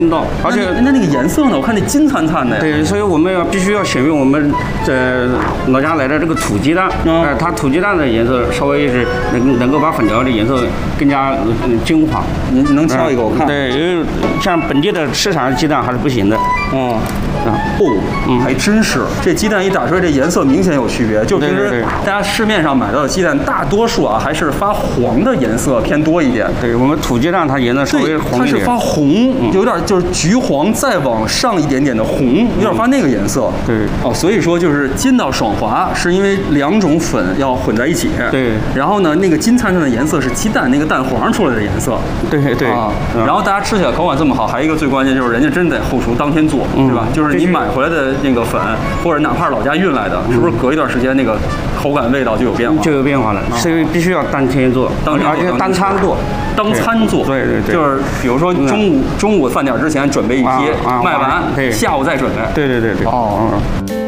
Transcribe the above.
道，而且那个颜色呢？我看那金灿灿的呀。 对，所以我们必须要选用我们老家来的这个土鸡蛋，它土鸡蛋的颜色稍微是能够把粉条的颜色更加精华。 你能挑一个我看？ 对，因为像本地的市场鸡蛋还是不行的。 还真是，这鸡蛋一打出来，这颜色明显有区别。就平时大家市面上买到的鸡蛋，大多数啊还是发黄的颜色偏多一点。 对，我们土鸡蛋它颜色稍微红一点， 它是发红，有点就是橘黄再往上一点点的红，有点发那个颜色。 对， 所以说就是筋道爽滑，是因为2种粉要混在一起。 对， 然后呢，那个金灿灿的颜色是鸡蛋那个蛋黄出来的颜色。 对。 然后大家吃起来口感这么好，还有一个最关键就是人家真得后厨当天做，对吧？就是你买回来的那个粉，或者哪怕是老家运来的，是不是隔一段时间那个口感味道就有变化？ 就有变化了，所以必须要当天做，而且当餐做。 当餐做， 对， 就是比如说中午饭点之前准备一批，卖完下午再准备。 对。